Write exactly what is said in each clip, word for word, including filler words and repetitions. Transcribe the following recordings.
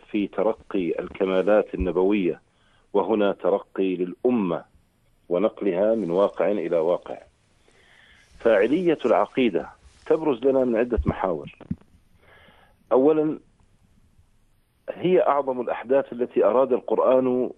في ترقي الكمالات النبوية، وهنا ترقي للأمة ونقلها من واقع إلى واقع. فاعلية العقيدة تبرز لنا من عدة محاور. أولا، هي أعظم الأحداث التي أراد القرآن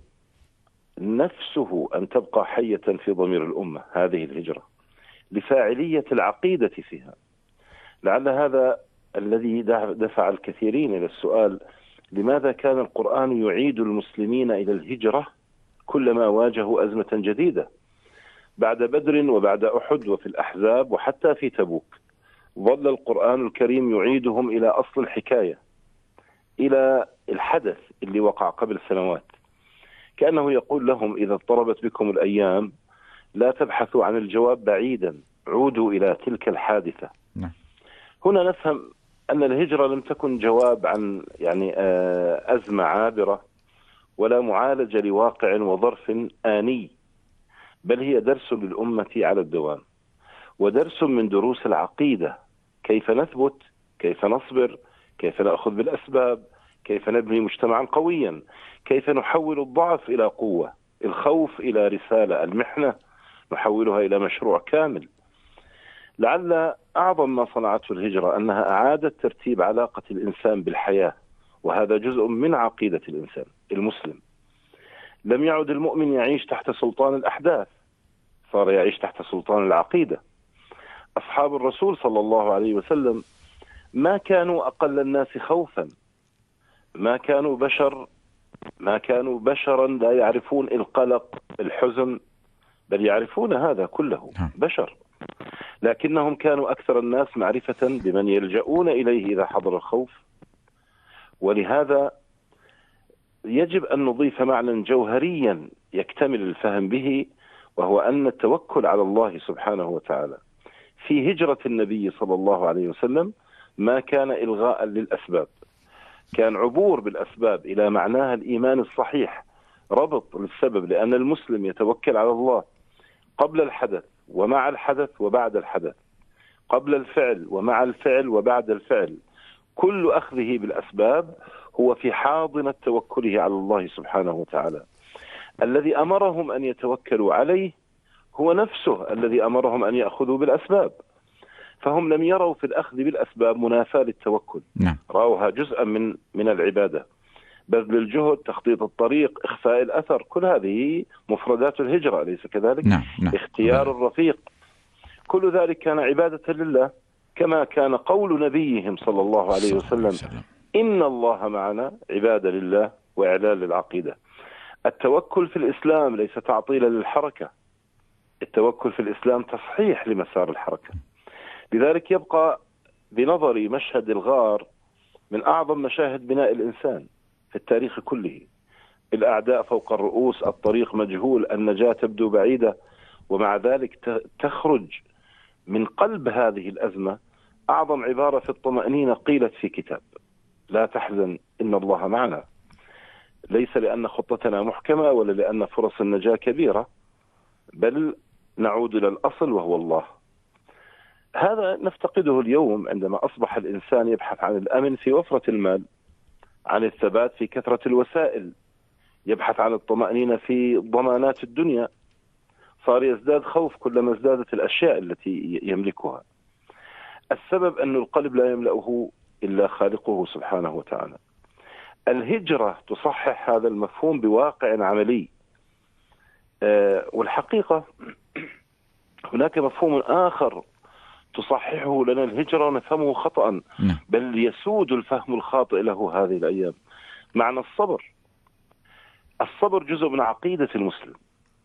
نفسه أن تبقى حية في ضمير الأمة، هذه الهجرة، لفاعلية العقيدة فيها. لعل هذا الذي دفع الكثيرين إلى السؤال: لماذا كان القرآن يعيد المسلمين إلى الهجرة كلما واجهوا أزمة جديدة؟ بعد بدر وبعد أحد وفي الأحزاب وحتى في تبوك ظل القرآن الكريم يعيدهم إلى أصل الحكاية، إلى الحدث اللي وقع قبل سنوات، كأنه يقول لهم: إذا اضطربت بكم الأيام لا تبحثوا عن الجواب بعيدا، عودوا إلى تلك الحادثة. هنا نفهم أن الهجرة لم تكن جواب عن يعني أزمة عابرة ولا معالجة لواقع وظرف آني، بل هي درس للأمة على الدوام، ودرس من دروس العقيدة: كيف نثبت، كيف نصبر، كيف نأخذ بالأسباب، كيف نبني مجتمعا قويا، كيف نحول الضعف إلى قوة، الخوف إلى رسالة، المحنة نحولها إلى مشروع كامل. لعل أعظم ما صنعته الهجرة أنها أعادت ترتيب علاقة الإنسان بالحياة، وهذا جزء من عقيدة الإنسان المسلم. لم يعد المؤمن يعيش تحت سلطان الأحداث، صار يعيش تحت سلطان العقيدة. أصحاب الرسول صلى الله عليه وسلم ما كانوا أقل الناس خوفا، ما كانوا بشر ما كانوا بشرا لا يعرفون القلق، الحزن، بل يعرفون هذا كله، بشر، لكنهم كانوا أكثر الناس معرفة بمن يلجؤون إليه إذا حضر الخوف. ولهذا يجب أن نضيف معنى جوهريا يكتمل الفهم به، وهو أن التوكل على الله سبحانه وتعالى في هجرة النبي صلى الله عليه وسلم ما كان إلغاء للأسباب، كان عبور بالأسباب إلى معناها الإيمان الصحيح، ربط للسبب، لأن المسلم يتوكل على الله قبل الحدث ومع الحدث وبعد الحدث، قبل الفعل ومع الفعل وبعد الفعل. كل أخذه بالأسباب هو في حاضنة توكله على الله سبحانه وتعالى. الذي أمرهم أن يتوكلوا عليه هو نفسه الذي أمرهم أن يأخذوا بالأسباب، فهم لم يروا في الأخذ بالأسباب منافاة للتوكل، نعم. رأوها جزءا من من العبادة، بذل الجهد، تخطيط الطريق، إخفاء الأثر، كل هذه مفردات الهجرة، أليس كذلك؟ نعم. نعم. اختيار الرفيق، كل ذلك كان عبادة لله، كما كان قول نبيهم صلى الله عليه وسلم: إن الله معنا، عبادة لله وإعلان للعقيدة. التوكل في الإسلام ليس تعطيلا للحركة، التوكل في الإسلام تصحيح لمسار الحركة. لذلك يبقى بنظري مشهد الغار من أعظم مشاهد بناء الإنسان في التاريخ كله. الأعداء فوق الرؤوس، الطريق مجهول، النجاة تبدو بعيدة، ومع ذلك تخرج من قلب هذه الأزمة أعظم عبارة في الطمأنينة قيلت في كتاب: لا تحزن إن الله معنا. ليس لأن خطتنا محكمة ولا لأن فرص النجاة كبيرة، بل نعود إلى الأصل وهو الله. هذا نفتقده اليوم عندما أصبح الإنسان يبحث عن الأمن في وفرة المال، عن الثبات في كثرة الوسائل، يبحث عن الطمأنينة في ضمانات الدنيا، صار يزداد خوف كلما ازدادت الأشياء التي يملكها. السبب أن القلب لا يملأه إلا خالقه سبحانه وتعالى. الهجرة تصحح هذا المفهوم بواقع عملي. أه والحقيقة هناك مفهوم آخر تصححه لنا الهجرة ونفهمه خطأ، بل يسود الفهم الخاطئ له هذه الأيام، معنى الصبر. الصبر جزء من عقيدة المسلم،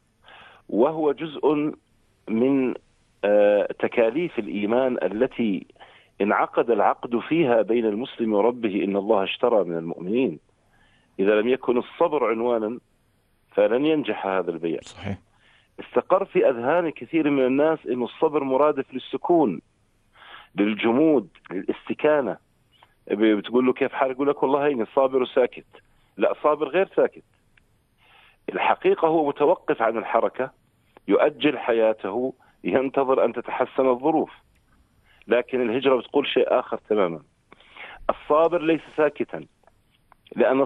وهو جزء من أه تكاليف الإيمان التي انعقد العقد فيها بين المسلم وربه: إن الله اشترى من المؤمنين. إذا لم يكن الصبر عنوانا فلن ينجح هذا البيع. صحيح. استقر في أذهان كثير من الناس إن الصبر مرادف للسكون، للجمود، للاستكانة. بتقول له كيف حالك؟ يقول لك والله هيني صابر وساكت. لا، صابر غير ساكت. الحقيقة هو متوقف عن الحركة، يؤجل حياته، ينتظر أن تتحسن الظروف. لكن الهجرة بتقول شيء آخر تماما: الصابر ليس ساكتا، لأن